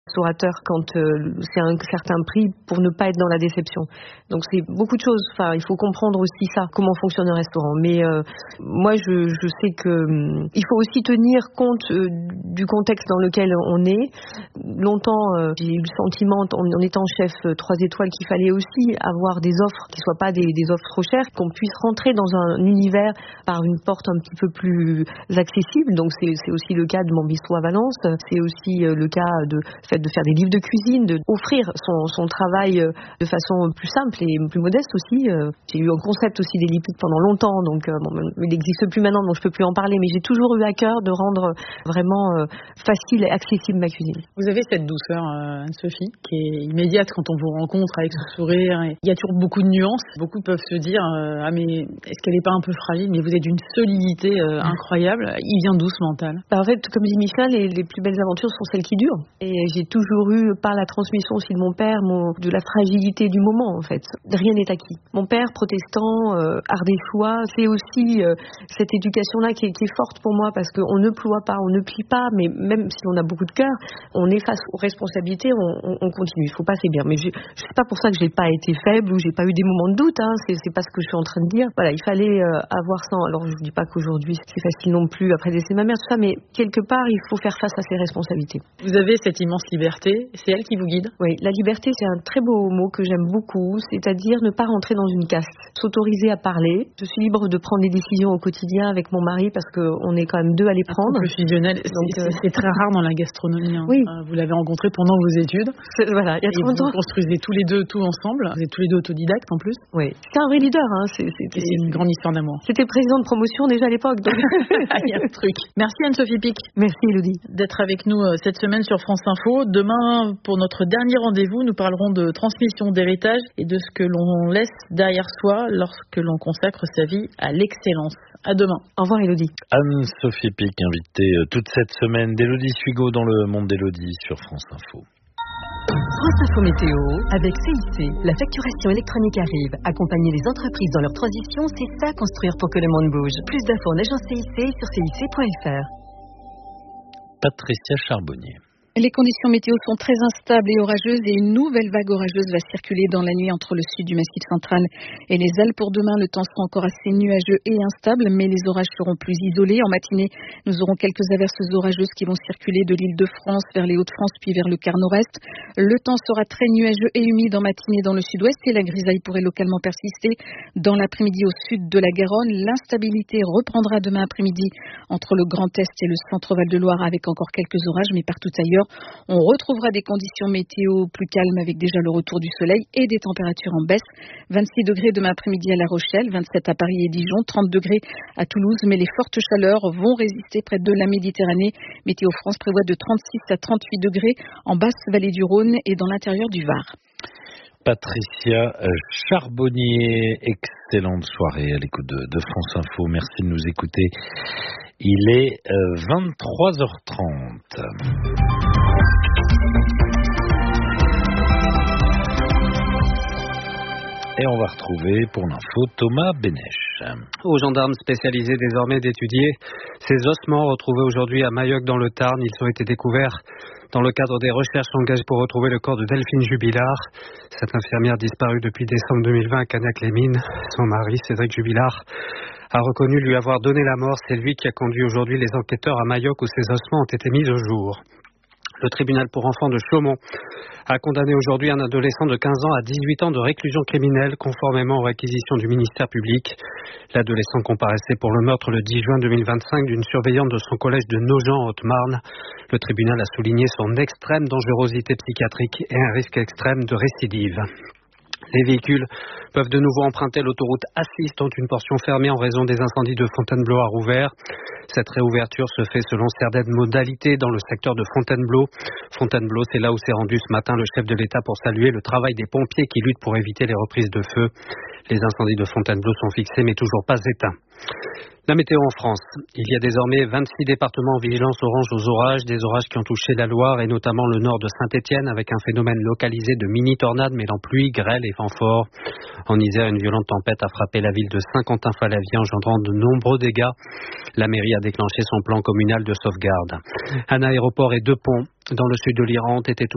restaurateur quand c'est un certain prix pour ne pas être dans la déception. Donc c'est beaucoup de choses. Enfin, il faut comprendre aussi ça, comment fonctionne un restaurant. Mais moi, je sais que il faut aussi tenir compte du contexte dans lequel on est. Longtemps, j'ai eu le sentiment, en étant chef 3 étoiles, qu'il fallait aussi avoir des offres qui soient pas des offres trop chères, qu'on puisse rentrer dans un univers par une porte un petit peu plus accessible. Donc c'est aussi le cas de mon bistrot à Valence. C'est aussi le cas de faire des livres de cuisine, d'offrir son travail de façon plus simple et plus modeste aussi. J'ai eu un concept aussi des lipides pendant longtemps, donc il n'existe plus maintenant, donc je peux plus en parler, mais j'ai toujours eu à cœur de rendre vraiment facile et accessible ma cuisine. Vous avez cette douceur, Anne-Sophie, qui est immédiate quand on vous rencontre avec ce sourire. Il y a toujours beaucoup de nuances. Beaucoup peuvent se dire ah mais est-ce qu'elle n'est pas un peu fragile? Mais vous êtes d'une solidité incroyable. Il vient d'où ce mental? En fait, comme dit Michel, les plus belles aventures sont celles qui durent. Et j'ai toujours eu, par la transmission aussi de mon père, de la fragilité du moment en fait. Rien n'est acquis. Mon père, protestant, ardéchois, c'est aussi cette éducation-là qui est forte pour moi, parce qu'on ne ploie pas, on ne plie pas, mais même si on a beaucoup de cœur, on est face aux responsabilités, on continue. Il faut pas faiblir. Mais c'est pas pour ça que j'ai pas été faible ou j'ai pas eu des moments de doute. Hein. C'est pas ce que je suis en train de dire. Voilà, il fallait avoir ça. Alors je vous dis pas qu'aujourd'hui c'est facile non plus après laisser ma mère, tout ça, mais quelque part il faut faire face à ses responsabilités. Vous avez cette immense liberté, c'est elle qui vous guide? Oui, la liberté c'est un très beau mot que j'aime beaucoup, c'est-à-dire ne pas rentrer dans une caste, s'autoriser à parler. Je suis libre de prendre des décisions au quotidien avec mon mari parce qu'on est quand même 2 à les prendre. Le fusionnel, c'est très rare dans la gastronomie. Hein. Oui. Vous l'avez rencontré pendant vos études. Voilà, il y a 30 ans. Vous construisez tous les deux tout ensemble. Vous êtes tous les deux autodidactes en plus. Oui. C'est un vrai leader. Hein. C'est une grande histoire d'amour. C'était président de promotion déjà à l'époque. Donc... il y a un truc. Merci Anne-Sophie Pic. Merci Elodie. D'être avec nous cette semaine sur France Info. Demain, pour notre dernier rendez-vous, nous parlerons de transmission d'héritage et de ce que l'on laisse derrière soi lorsque l'on consacre sa vie à l'excellence. À demain. Au revoir Elodie. Anne-Sophie Pic, invitée toute cette semaine d'Elodie Sugo dans le monde d'Elodie sur France Info. France Info Météo avec CIC. La facturation électronique arrive. Accompagner les entreprises dans leur transition, c'est ça construire pour que le monde bouge. Plus d'infos en agence CIC sur cic.fr. Patricia Charbonnier. Les conditions météo sont très instables et orageuses et une nouvelle vague orageuse va circuler dans la nuit entre le sud du Massif central et les Alpes. Pour demain, le temps sera encore assez nuageux et instable, mais les orages seront plus isolés. En matinée, nous aurons quelques averses orageuses qui vont circuler de l'Île-de-France vers les Hauts-de-France puis vers le quart nord-est. Le temps sera très nuageux et humide en matinée dans le sud-ouest et la grisaille pourrait localement persister dans l'après-midi au sud de la Garonne. L'instabilité reprendra demain après-midi entre le Grand Est et le centre Val-de-Loire avec encore quelques orages, mais partout ailleurs, on retrouvera des conditions météo plus calmes avec déjà le retour du soleil et des températures en baisse. 26 degrés demain après-midi à La Rochelle, 27 à Paris et Dijon, 30 degrés à Toulouse, mais les fortes chaleurs vont résister près de la Méditerranée. Météo France prévoit de 36 à 38 degrés en basse vallée du Rhône et dans l'intérieur du Var. Patricia Charbonnier, excellente soirée à l'écoute de France Info. Merci de nous écouter. Il est 23h30. Et on va retrouver pour l'info Thomas Bénèche. Aux gendarmes spécialisés désormais d'étudier ces ossements retrouvés aujourd'hui à Mayoc dans le Tarn. Ils ont été découverts dans le cadre des recherches engagées pour retrouver le corps de Delphine Jubilard. Cette infirmière disparue depuis décembre 2020 à Cagnac-les-Mines. Son mari, Cédric Jubilard, a reconnu lui avoir donné la mort. C'est lui qui a conduit aujourd'hui les enquêteurs à Mayoc où ces ossements ont été mis au jour. Le tribunal pour enfants de Chaumont a condamné aujourd'hui un adolescent de 15 ans à 18 ans de réclusion criminelle conformément aux réquisitions du ministère public. L'adolescent comparaissait pour le meurtre le 10 juin 2025 d'une surveillante de son collège de Nogent en Haute-Marne. Le tribunal a souligné son extrême dangerosité psychiatrique et un risque extrême de récidive. Les véhicules peuvent de nouveau emprunter l'autoroute A6 dont une portion fermée en raison des incendies de Fontainebleau à Rouvert. Cette réouverture se fait selon certaines modalités dans le secteur de Fontainebleau. Fontainebleau, c'est là où s'est rendu ce matin le chef de l'État pour saluer le travail des pompiers qui luttent pour éviter les reprises de feu. Les incendies de Fontainebleau sont fixés mais toujours pas éteints. La météo en France. Il y a désormais 26 départements en vigilance orange aux orages, des orages qui ont touché la Loire et notamment le nord de Saint-Étienne avec un phénomène localisé de mini-tornades mêlant pluie, grêle et vent fort. En Isère, une violente tempête a frappé la ville de Saint-Quentin-Fallavier engendrant de nombreux dégâts. La mairie a déclenché son plan communal de sauvegarde. Un aéroport et 2 ponts dans le sud de l'Iran ont été